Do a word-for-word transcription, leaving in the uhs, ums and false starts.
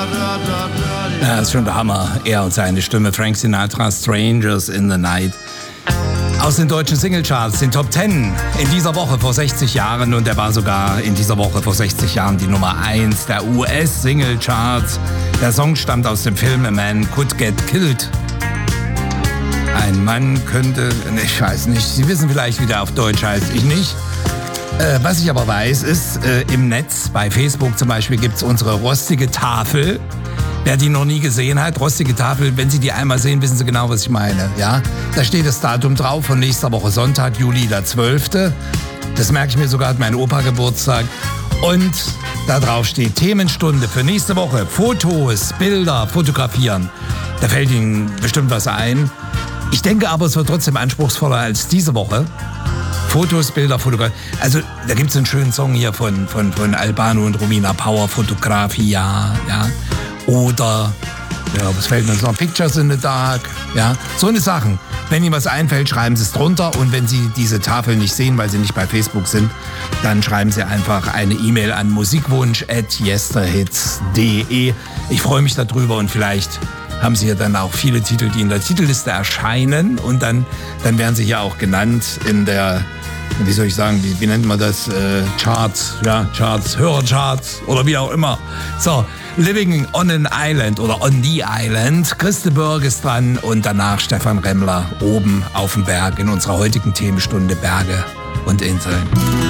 Ja, das ist schon der Hammer. Er und seine Stimme. Frank Sinatra, Strangers in the Night. Aus den deutschen Singlecharts, den Top Ten in dieser Woche vor sechzig Jahren. Und er war sogar in dieser Woche vor sechzig Jahren die Nummer eins der U S-Singlecharts. Der Song stammt aus dem Film A Man Could Get Killed. Ein Mann könnte, ich weiß nicht, Sie wissen vielleicht, wie der auf Deutsch heißt, ich nicht. Äh, was ich aber weiß, ist, äh, im Netz, bei Facebook zum Beispiel, gibt es unsere rostige Tafel. Wer die noch nie gesehen hat, rostige Tafel, wenn Sie die einmal sehen, wissen Sie genau, was ich meine. Ja? Da steht das Datum drauf von nächster Woche Sonntag, Juli der zwölfte. Das merke ich mir sogar, hat mein Opa Geburtstag. Und da drauf steht Themenstunde für nächste Woche. Fotos, Bilder, fotografieren. Da fällt Ihnen bestimmt was ein. Ich denke aber, es wird trotzdem anspruchsvoller als diese Woche. Fotos, Bilder, Fotografie. Also da gibt es einen schönen Song hier von, von, von Albano und Romina Power, Fotografia, ja. Oder, ja, was fällt mir noch? Pictures in the Dark, ja. So eine Sachen. Wenn Ihnen was einfällt, schreiben Sie es drunter. Und wenn Sie diese Tafel nicht sehen, weil Sie nicht bei Facebook sind, dann schreiben Sie einfach eine E-Mail an musikwunsch at yesterhits punkt de. Ich freue mich darüber und vielleicht haben Sie ja dann auch viele Titel, die in der Titelliste erscheinen. Und dann, dann werden Sie hier auch genannt in der, wie soll ich sagen, wie, wie nennt man das? Äh, Charts, ja, Charts, Hörercharts oder wie auch immer. So, Living on an Island oder On the Island. Christe Berg ist dran und danach Stefan Remmler oben auf dem Berg in unserer heutigen Themenstunde Berge und Inseln.